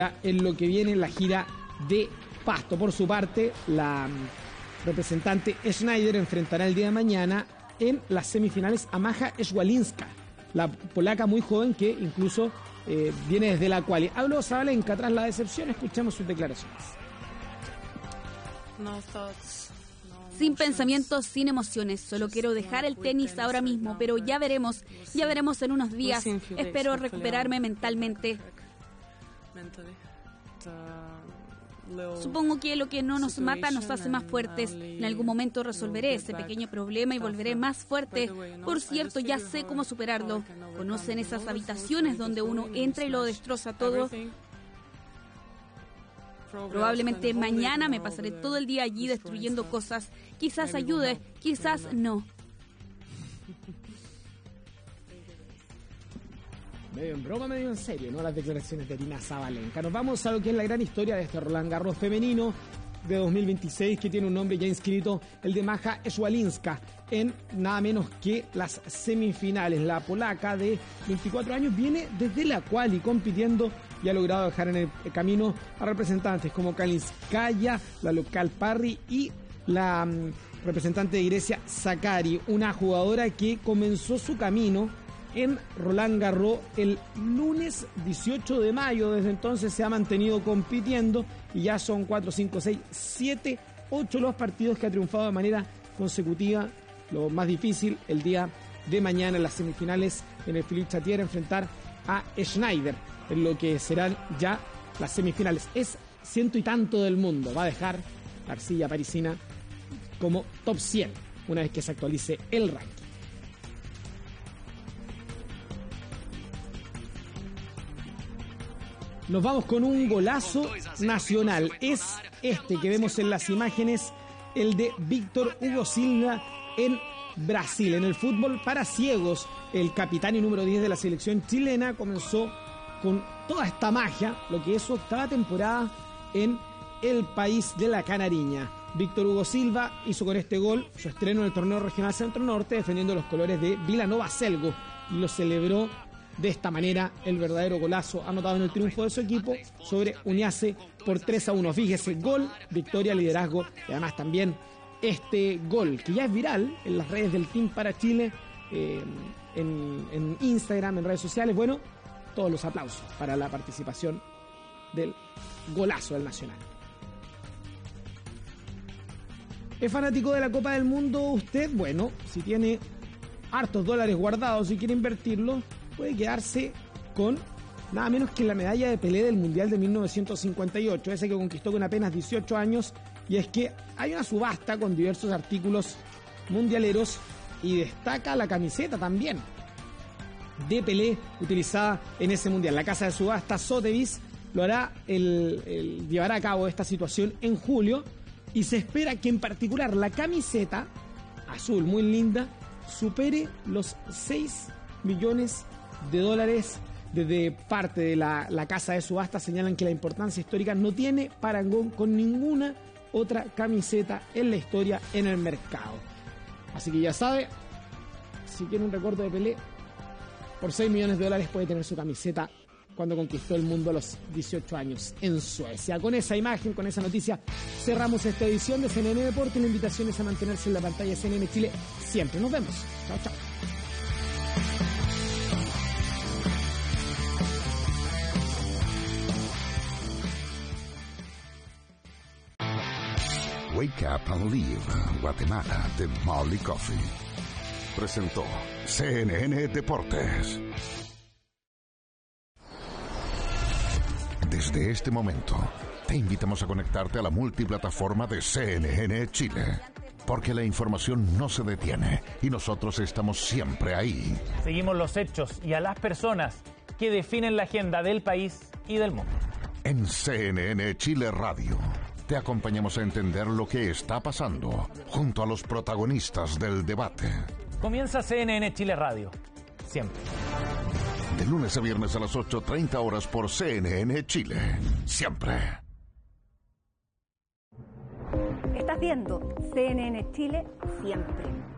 en lo que viene la gira de Pasto. Por su parte, la representante Schneider enfrentará el día de mañana en las semifinales a Maja Szwalinska, la polaca muy joven que incluso viene desde la quali. Habló Sabalenka tras la decepción, escuchamos sus declaraciones. Sin pensamientos, sin emociones, solo quiero dejar el tenis ahora mismo, pero ya veremos en unos días. Espero recuperarme mentalmente. Supongo que lo que no nos mata nos hace más fuertes. En algún momento resolveré ese pequeño problema y volveré más fuerte. Por cierto, ya sé cómo superarlo. ¿Conocen esas habitaciones donde uno entra y lo destroza todo? Probablemente mañana me pasaré todo el día allí destruyendo cosas. Quizás ayude, quizás no. Medio en broma, medio en serio, ¿no? Las declaraciones de Aryna Sabalenka. Nos vamos a lo que es la gran historia de este Roland Garros femenino de 2026, que tiene un nombre ya inscrito, el de Maja Szwalinska, en nada menos que las semifinales. La polaca de 24 años viene desde la quali compitiendo y ha logrado dejar en el camino a representantes como Kalinskaya, la local Parry y la representante de Grecia Sakkari, una jugadora que comenzó su camino en Roland Garros el lunes 18 de mayo. Desde entonces se ha mantenido compitiendo y ya son 4, 5, 6, 7, 8 los partidos que ha triunfado de manera consecutiva. Lo más difícil el día de mañana en las semifinales en el Philippe Chatrier, enfrentar a Schneider en lo que serán ya las semifinales. Es ciento y tanto del mundo. Va a dejar la arcilla parisina como top 100 una vez que se actualice el ranking. Nos vamos con un golazo nacional. Es este que vemos en las imágenes, el de Víctor Hugo Silva en Brasil. En el fútbol para ciegos, el capitán y número 10 de la selección chilena comenzó con toda esta magia, lo que es su octava temporada en el país de la Canariña. Víctor Hugo Silva hizo con este gol su estreno en el torneo regional Centro Norte, defendiendo los colores de Vila Nova Selgo, y lo celebró de esta manera. El verdadero golazo anotado en el triunfo de su equipo sobre Uniace por 3-1. Fíjese, gol, victoria, liderazgo y además también este gol que ya es viral en las redes del Team para Chile, en Instagram, en redes sociales. Bueno, todos los aplausos para la participación del golazo del Nacional. ¿Es fanático de la Copa del Mundo usted? Bueno, si tiene hartos dólares guardados y quiere invertirlos, puede quedarse con nada menos que la medalla de Pelé del Mundial de 1958, ese que conquistó con apenas 18 años, y es que hay una subasta con diversos artículos mundialeros y destaca la camiseta también de Pelé utilizada en ese Mundial. La casa de subasta Sotheby's lo hará, llevará a cabo esta situación en julio, y se espera que en particular la camiseta azul, muy linda, supere los 6 millones de dólares. Desde parte de la casa de subasta señalan que la importancia histórica no tiene parangón con ninguna otra camiseta en la historia en el mercado. Así que ya sabe, si quiere un recuerdo de Pelé, por 6 millones de dólares puede tener su camiseta cuando conquistó el mundo a los 18 años en Suecia. Con esa imagen, con esa noticia, cerramos esta edición de CNN Deporte. La invitación es a mantenerse en la pantalla de CNN Chile siempre. Nos vemos. Chao, chao. Wake Up and Live, Guatemala, de Molly Coffee. Presentó CNN Deportes. Desde este momento, te invitamos a conectarte a la multiplataforma de CNN Chile, porque la información no se detiene y nosotros estamos siempre ahí. Seguimos los hechos y a las personas que definen la agenda del país y del mundo. En CNN Chile Radio, te acompañamos a entender lo que está pasando junto a los protagonistas del debate. Comienza CNN Chile Radio, siempre. De lunes a viernes a las 8:30 horas por CNN Chile. Siempre. Estás viendo CNN Chile siempre.